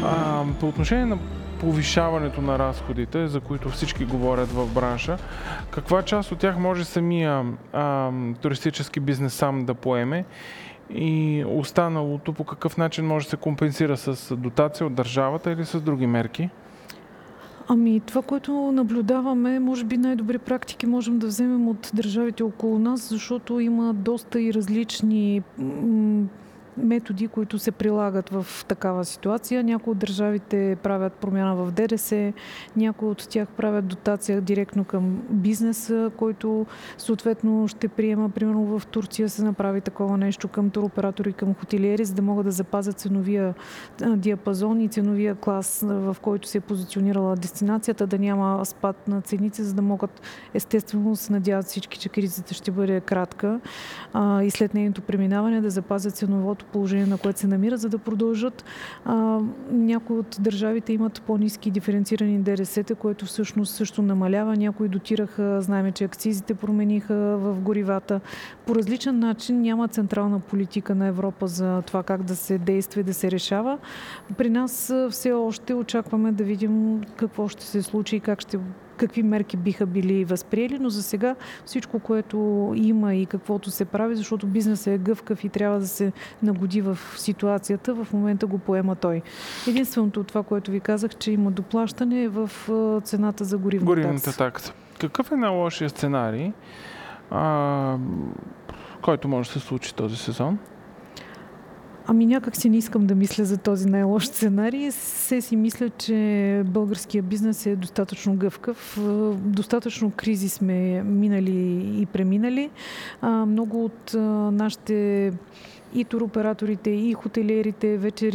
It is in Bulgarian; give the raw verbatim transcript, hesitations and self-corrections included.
А, по отношение на повишаването на разходите, за които всички говорят в бранша, каква част от тях може самия а, туристически бизнес сам да поеме и останалото по какъв начин може да се компенсира с дотация от държавата или с други мерки? Ами това, което наблюдаваме, може би най-добри практики можем да вземем от държавите около нас, защото има доста и различни м- методи, които се прилагат в такава ситуация. Някои от държавите правят промяна в ДДС, някои от тях правят дотация директно към бизнеса, който съответно ще приема. Примерно в Турция се направи такова нещо към туроператори, към хотелиери, за да могат да запазят ценовия диапазон и ценовия клас, в който се е позиционирала дестинацията, да няма спад на цените, за да могат, естествено се надяват всички, че кризата ще бъде кратка а, и след нейното преминаване да запазят ценовото положение, на което се намира, за да продължат. А, някои от държавите имат по-ниски диференцирани ДДС-та, което всъщност също намалява. Някои дотираха, знаем, че акцизите промениха в горивата. По различен начин няма централна политика на Европа за това как да се действа и да се решава. При нас все още очакваме да видим какво ще се случи и как ще какви мерки биха били възприели, но за сега всичко, което има и каквото се прави, защото бизнесът е гъвкав и трябва да се нагоди в ситуацията, в момента го поема той. Единственото от това, което ви казах, че има доплащане е в цената за горивна Горивната такса. такса. Какъв е най-лошия сценарий, а, който може да се случи този сезон? Ами някак си не искам да мисля за този най-лош сценарий. Се си мисля, че българския бизнес е достатъчно гъвкав. Достатъчно кризи сме минали и преминали. Много от нашите и туроператорите, и хотелиерите вече